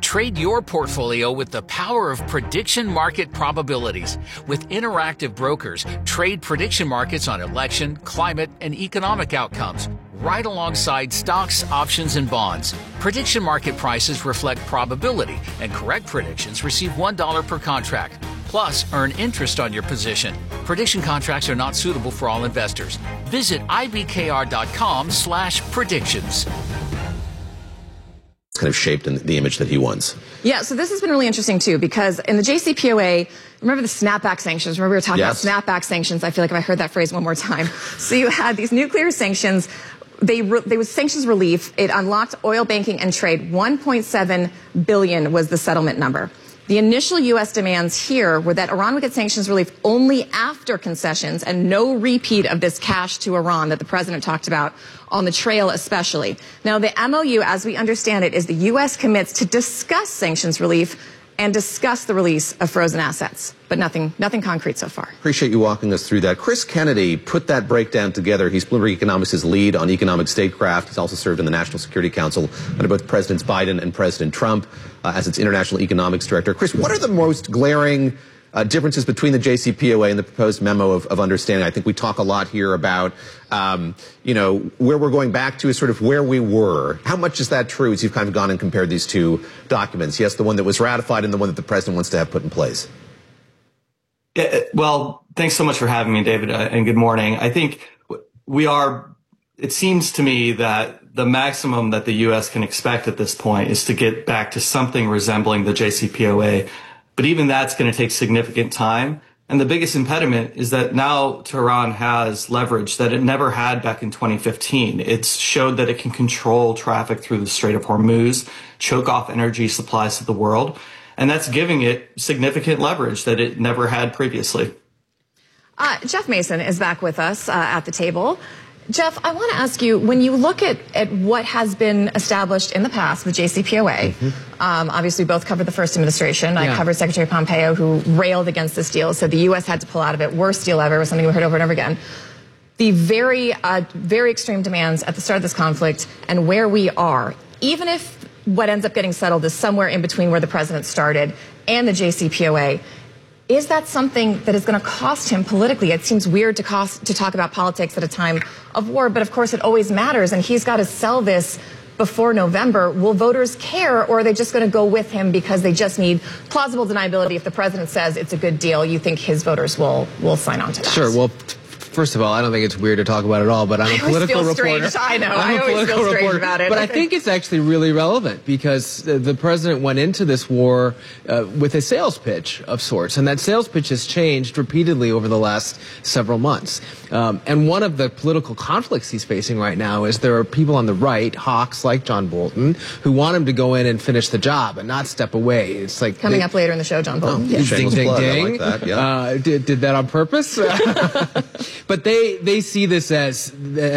Trade your portfolio with the power of prediction market probabilities. With interactive brokers, trade prediction markets on election, climate, and economic outcomes, right alongside stocks, options, and bonds. Prediction market prices reflect probability, and correct predictions receive $1 per contract. Plus, earn interest on your position. Prediction contracts are not suitable for all investors. Visit ibkr.com/predictions. Kind of shaped in the image that he wants. Yeah, so this has been really interesting too, because in the JCPOA, remember the snapback sanctions? Remember we were talking about snapback sanctions? I feel like if I heard that phrase one more time. So you had these nuclear sanctions. They was sanctions relief. It unlocked oil banking and trade. 1.7 billion was the settlement number. The initial U.S. demands here were that Iran would get sanctions relief only after concessions and no repeat of this cash to Iran that the president talked about on the trail especially. Now, the MOU, as we understand it, is the U.S. commits to discuss sanctions relief and discuss the release of frozen assets, but nothing concrete so far. Appreciate you walking us through that. Chris Kennedy put that breakdown together. He's Bloomberg Economics' lead on economic statecraft. He's also served in the National Security Council under both Presidents Biden and President Trump as its international economics director. Chris, what are the most glaring differences between the JCPOA and the proposed memo of understanding? I think we talk a lot here about, where we're going back to is sort of where we were. How much is that true as you've kind of gone and compared these two documents? Yes, the one that was ratified and the one that the president wants to have put in place. Well, thanks so much for having me, David, and good morning. I think it seems to me that the maximum that the U.S. can expect at this point is to get back to something resembling the JCPOA. But even that's going to take significant time. And the biggest impediment is that now Tehran has leverage that it never had back in 2015. It's showed that it can control traffic through the Strait of Hormuz, choke off energy supplies to the world. And that's giving it significant leverage that it never had previously. Jeff Mason is back with us at the table. Jeff, I want to ask you, when you look at what has been established in the past with JCPOA, obviously we both covered the first administration. I covered Secretary Pompeo, who railed against this deal, said the U.S. had to pull out of it. Worst deal ever, was something we heard over and over again. The very extreme demands at the start of this conflict and where we are, even if what ends up getting settled is somewhere in between where the president started and the JCPOA, is that something that is going to cost him politically? It seems weird to talk about politics at a time of war, but of course it always matters, and he's got to sell this before November. Will voters care, or are they just going to go with him because they just need plausible deniability? If the president says it's a good deal, you think his voters will sign on to that? Sure. Well, first of all, I don't think it's weird to talk about it all, but I'm a political reporter. I know. I always feel strange about it. But I think it's actually really relevant because the president went into this war with a sales pitch of sorts, and that sales pitch has changed repeatedly over the last several months. And one of the political conflicts he's facing right now is there are people on the right, hawks like John Bolton, who want him to go in and finish the job and not step away. It's like coming up later in the show, John Bolton. Ding, ding, ding. I like that, yeah. Did that on purpose? But they see this as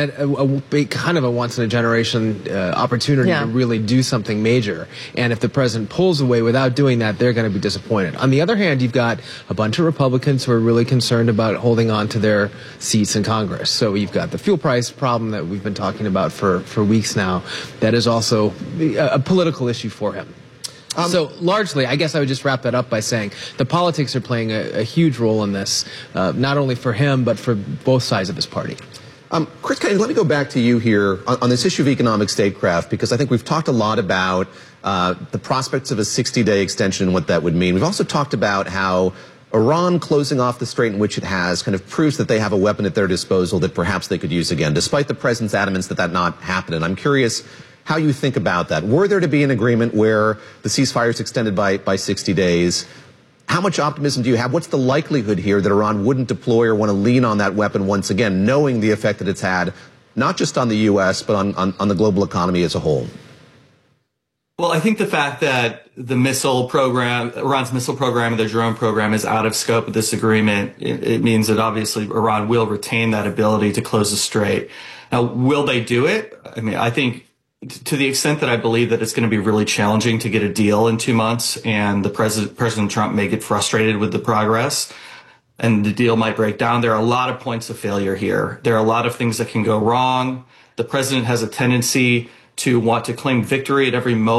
a kind of a once-in-a-generation opportunity to really do something major. And if the president pulls away without doing that, they're going to be disappointed. On the other hand, you've got a bunch of Republicans who are really concerned about holding on to their seats in Congress. So you've got the fuel price problem that we've been talking about for weeks now. That is also a political issue for him. So largely, I guess I would just wrap that up by saying the politics are playing a huge role in this, not only for him, but for both sides of his party. Chris Kennedy, let me go back to you here on this issue of economic statecraft, because I think we've talked a lot about the prospects of a 60-day extension and what that would mean. We've also talked about how Iran closing off the strait in which it has kind of proves that they have a weapon at their disposal that perhaps they could use again, despite the president's adamance that not happen. And I'm curious how you think about that. Were there to be an agreement where the ceasefire is extended by 60 days, how much optimism do you have? What's the likelihood here that Iran wouldn't deploy or want to lean on that weapon once again, knowing the effect that it's had, not just on the U.S., but on the global economy as a whole? Well, I think the fact that the missile program, Iran's missile program and the drone program is out of scope of this agreement, it means that obviously Iran will retain that ability to close the strait. Now, will they do it? I mean, I think to the extent that I believe that it's going to be really challenging to get a deal in 2 months, and President Trump may get frustrated with the progress and the deal might break down. There are a lot of points of failure here. There are a lot of things that can go wrong. The president has a tendency to want to claim victory at every moment.